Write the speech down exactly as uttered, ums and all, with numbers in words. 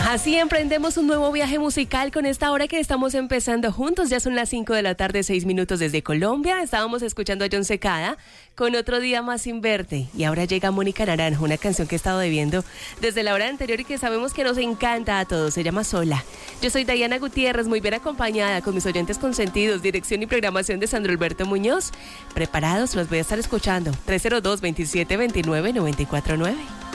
Así emprendemos un nuevo viaje musical con esta hora que estamos empezando juntos. Ya son las cinco de la tarde, seis minutos desde Colombia. Estábamos escuchando a Jon Secada con Otro Día Más Sin Verte. Y ahora llega Mónica Naranjo, una canción que he estado debiendo desde la hora anterior y que sabemos que nos encanta a todos. Se llama Sola. Yo soy Diana Gutiérrez, muy bien acompañada con mis oyentes consentidos, dirección y programación de Sandro Alberto Muñoz. Preparados, los voy a estar escuchando. tres cero dos, veintisiete veintinueve, noventa y cuatro nueve.